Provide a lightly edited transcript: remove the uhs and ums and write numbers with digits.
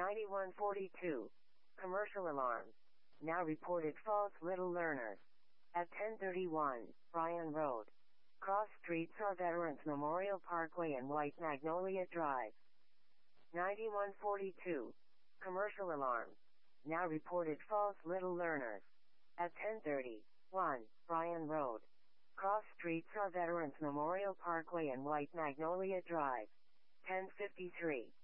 9142. Commercial alarm. Now reported false Little Learners. At 1031, Bryan Road. Cross streets are Veterans Memorial Parkway and White Magnolia Drive. 9142. Commercial alarm. Now reported false Little Learners. At 1031, Bryan Road. Cross streets are Veterans Memorial Parkway and White Magnolia Drive. 1053.